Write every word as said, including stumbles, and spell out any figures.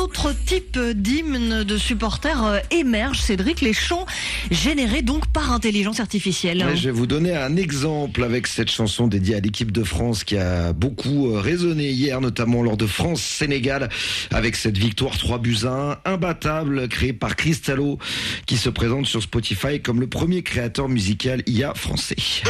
Autre type d'hymne de supporters émerge, Cédric, les chants générés donc par intelligence artificielle. Ouais, je vais vous donner un exemple avec cette chanson dédiée à l'équipe de France qui a beaucoup résonné hier, notamment lors de France-Sénégal, avec cette victoire trois buts à un, imbattable, créée par Cristallo, qui se présente sur Spotify comme le premier créateur musical I A français.